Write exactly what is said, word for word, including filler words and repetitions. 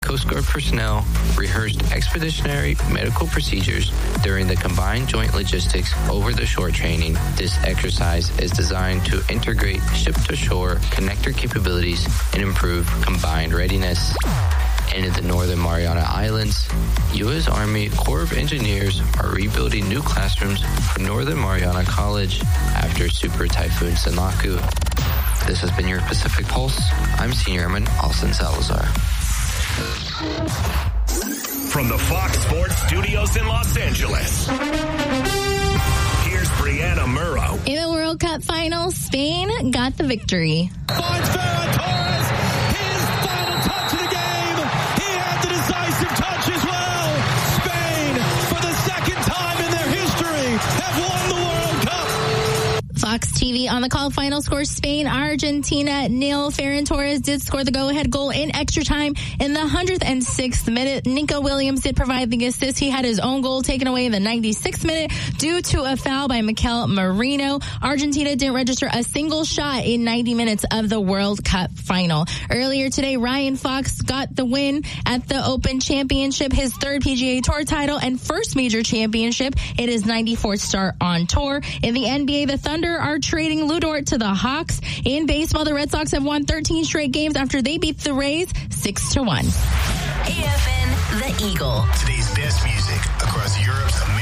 Coast Guard personnel rehearsed expeditionary medical procedures during the Combined Joint Logistics over-the-shore training. This exercise is designed to integrate ship-to-shore connector capabilities and improve combined readiness. And in the Northern Mariana Islands, U S Army Corps of Engineers are rebuilding new classrooms for Northern Mariana College after Super Typhoon Sinlaku. This has been your Pacific Pulse. I'm Senior Airman Austin Salazar. From the Fox Sports Studios in Los Angeles, here's Brianna Murrow. In the World Cup final, Spain got the victory. Finds Ferran Torres, his final touch of the game. He had the decisive touch as well. Spain, for the second time in their history, have won the World Cup. Fox T V on the call final score, Spain, Argentina, nil. Ferran Torres did score the go-ahead goal in extra time in the one hundred sixth minute. Nico Williams did provide the assist. He had his own goal taken away in the ninety-sixth minute due to a foul by Mikel Merino. Argentina didn't register a single shot in ninety minutes of the World Cup final. Earlier today, Ryan Fox got the win at the Open Championship, his third P G A Tour title and first major championship. It is ninety-fourth start on tour. In the N B A, the Thunder are trading Lou Dort to the Hawks. In baseball, the Red Sox have won thirteen straight games after they beat the Rays six to one. A F N, The Eagle. Today's best music across Europe's